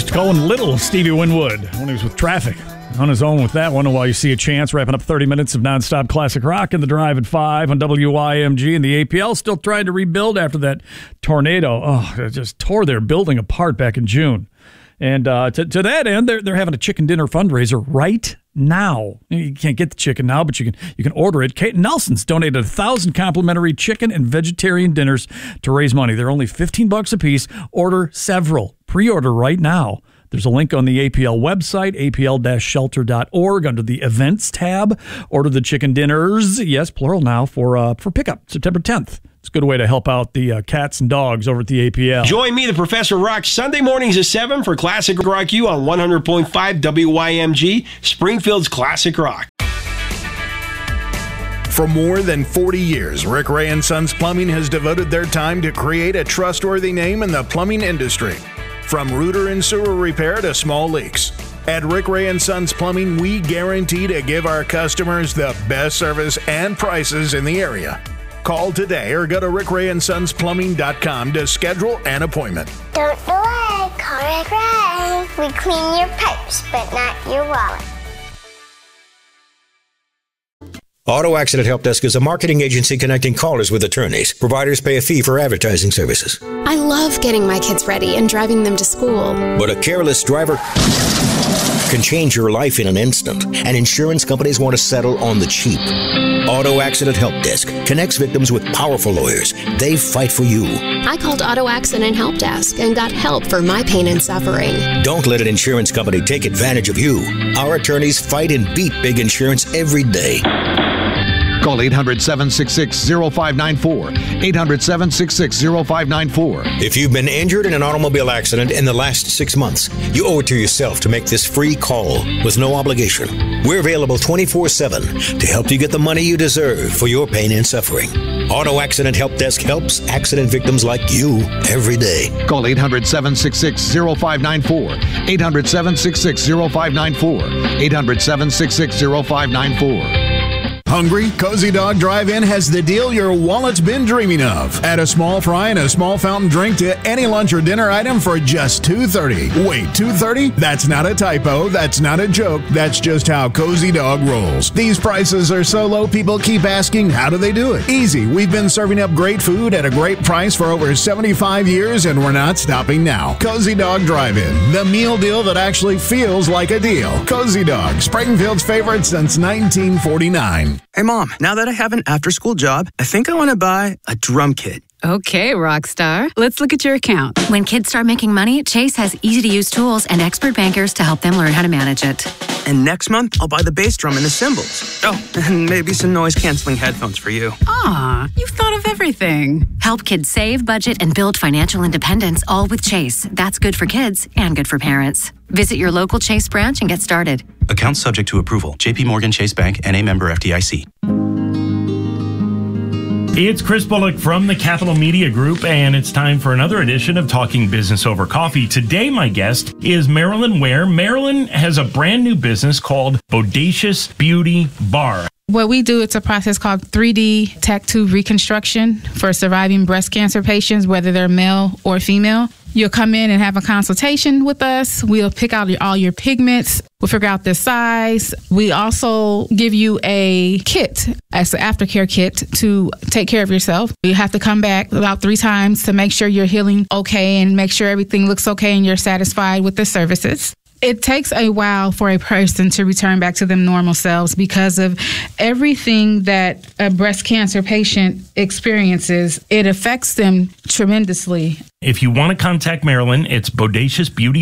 used to call him Little Stevie Winwood when he was with Traffic. On his own with that one, and while you see a chance, wrapping up 30 minutes of nonstop classic rock in the Drive at 5 on WYMG, and the APL still trying to rebuild after that tornado. Oh, it just tore their building apart back in June. And to that end, they're having a chicken dinner fundraiser right now. You can't get the chicken now, but you can order it. Kate Nelson's donated 1,000 complimentary chicken and vegetarian dinners to raise money. They're only $15 a piece. Order several. Pre-order right now. There's a link on the APL website, apl-shelter.org, under the events tab. Order the chicken dinners, yes, plural now, for pickup September 10th. It's a good way to help out the cats and dogs over at the APL. Join me, the Professor Rock, Sunday mornings at 7 for Classic Rock U on 100.5 WYMG, Springfield's Classic Rock. For more than 40 years, Rick Ray & Sons Plumbing has devoted their time to create a trustworthy name in the plumbing industry. From rooter and sewer repair to small leaks. At Rick Ray & Sons Plumbing, we guarantee to give our customers the best service and prices in the area. Call today or go to rickrayandsonsplumbing.com to schedule an appointment. Don't delay, call Rick Ray. We clean your pipes, but not your wallet. Auto Accident Help Desk is a marketing agency connecting callers with attorneys. Providers pay a fee for advertising services. I love getting my kids ready and driving them to school. But a careless driver can change your life in an instant, and insurance companies want to settle on the cheap. Auto Accident Help Desk connects victims with powerful lawyers. They fight for you. I called Auto Accident Help Desk and got help for my pain and suffering. Don't let an insurance company take advantage of you. Our attorneys fight and beat big insurance every day. Call 800-766-0594. 800-766-0594. If you've been injured in an automobile accident in the last 6 months, you owe it to yourself to make this free call with no obligation. We're available 24/7 to help you get the money you deserve for your pain and suffering. Auto Accident Help Desk helps accident victims like you every day. Call 800-766-0594. 800-766-0594. 800-766-0594. Hungry? Cozy Dog Drive-In has the deal your wallet's been dreaming of. Add a small fry and a small fountain drink to any lunch or dinner item for just $2.30. Wait, $2.30? That's not a typo. That's not a joke. That's just how Cozy Dog rolls. These prices are so low, people keep asking, how do they do it? Easy. We've been serving up great food at a great price for over 75 years, and we're not stopping now. Cozy Dog Drive-In, the meal deal that actually feels like a deal. Cozy Dog, Springfield's favorite since 1949. Hey, Mom, now that I have an after-school job, I think I want to buy a drum kit. Okay, Rockstar. Let's look at your account. When kids start making money, Chase has easy-to-use tools and expert bankers to help them learn how to manage it. And next month, I'll buy the bass drum and the cymbals. Oh, and maybe some noise-canceling headphones for you. Aw, you've thought of everything. Help kids save, budget, and build financial independence, all with Chase. That's good for kids and good for parents. Visit your local Chase branch and get started. Account subject to approval. J.P. Morgan Chase Bank, N.A. member FDIC. It's Chris Bullock from the Capital Media Group, and it's time for another edition of Talking Business Over Coffee. Today, my guest is Marilyn Ware. Marilyn has a brand new business called Bodacious Beauty Bar. What we do, it's a process called 3D Tech Tube Reconstruction for surviving breast cancer patients, whether they're male or female. You'll come in and have a consultation with us. We'll pick out all your pigments. We'll figure out the size. We also give you a kit, as an aftercare kit, to take care of yourself. You have to come back about 3 times to make sure you're healing okay and make sure everything looks okay and you're satisfied with the services. It takes a while for a person to return back to them normal selves because of everything that a breast cancer patient experiences. It affects them tremendously. If you want to contact Marilyn, it's Bodacious Beauty